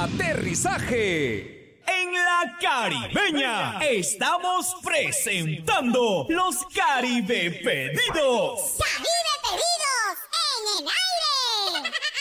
Aterrizaje. En la Caribeña estamos presentando los Caribe Pedidos.